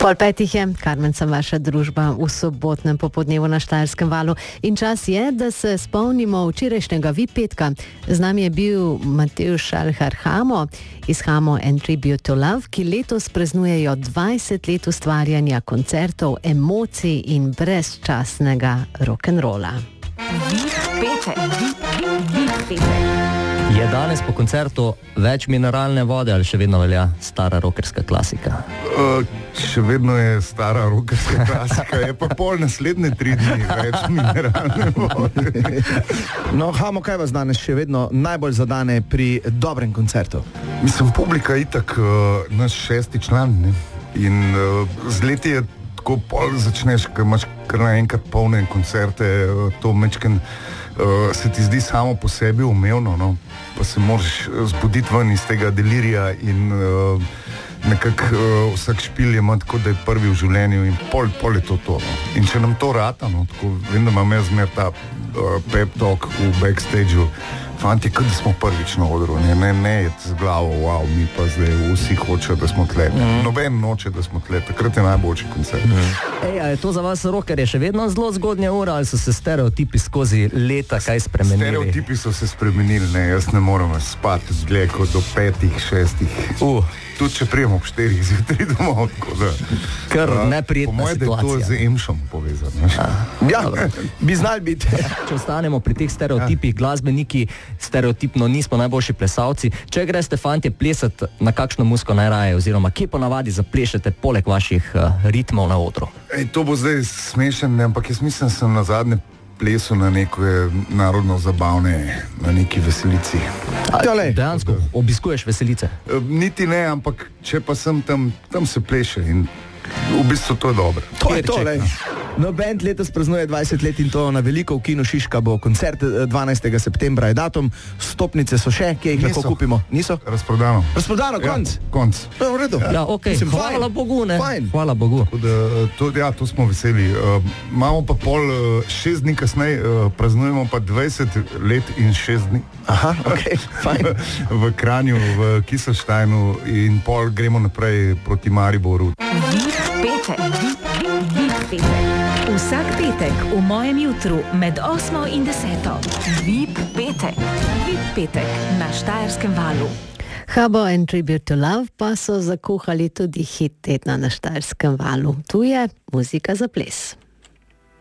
4:30 je, Karmen, sem vaša družba v sobotnem popodnevu na Štajerskem valu in čas je, da se spomnimo včerajšnjega VIP petka. Z nami je bil Matevž Šalhar Hamo iz Hamo and Tribute to Love, ki letos praznujejo 20 let ustvarjanja koncertov, emocij in brezčasnega rock'n'rolla. VIP petek. Je danes po koncertu več mineralne vode ali še vedno velja stara rockerska klasika? Še vedno je stara rockerska klasika, je pa pol naslednje 3 dni več mineralne vode. No, Hamo, kaj vas danes še vedno najbolj zadane pri dobrem koncertu? Mislim, publika itak naš 6. član, ne? In z leti je tako pol začneš, ker imaš kar naenkrat polne koncerte, to mečken se ti zdi samo po sebi umevno, no? Pa se moraš zbuditi ven iz tega delirija in nekako vsak špil je ima tako, da je prvi v življenju in pol je to. No? In če nam to rata, no, tako, vem, da imam jaz zmer ta pep talk v backstageu, fanti, kot da smo prvič na odru, ne je z glavo, wow, mi pa zdaj vsi hočejo, da smo tle. Noben noče, da smo tle, takrat je najboljši koncert. Ej, a je to za vas rockerje še vedno zelo zgodnja ura ali so se stereotipi skozi leta kaj spremenili? Stereotipi so se spremenili, ne, jaz ne moram spati dlje kot do 5, 6. Tudi če prijemo ob 4 zjutraj domov, tako da... Kar neprijetna situacija. Po moje, da je to z emšom povezano. Ja, bi znali biti. Če ostanemo pri teh stereotipih, glasbeniki stereotipno nismo najboljši plesalci. Če greste fantje plesati, na kakšno muziko najraje oziroma kje ponavadi zaplešete poleg vaših ritmov na odru? To bo zdaj smešen, ampak jaz mislim, sem na zadnje plesu na neko narodno zabavne, na neki veselici. Dejansko obiskuješ veselice? Niti ne, ampak če pa sem tam se pleše in v bistvu to je dobro. To je to, lej. No, band letos praznuje 20 let in to na veliko v Kinu Šiška bo koncert 12. septembra je datum, stopnice so še, kje jih lahko kupimo? Niso? Razprodano, konc? Konc. V redu. Ja, okej, hvala Bogu, ne? Hvala Bogu. To smo veseli. Imamo pa pol 6 dni kasneje, praznujemo pa 20 let in 6 dni. Aha, okej, fajn. V Kranju, v Kieselsteinu in pol gremo naprej proti Mariboru. VIP petek. Vsak petek v mojem jutru med 8 in 10. VIP petek. VIP petek na Štajerskem valu. Hamo and Tribute to Love pa so zakuhali tudi hit tedna na Štajerskem valu. Tu je muzika za ples.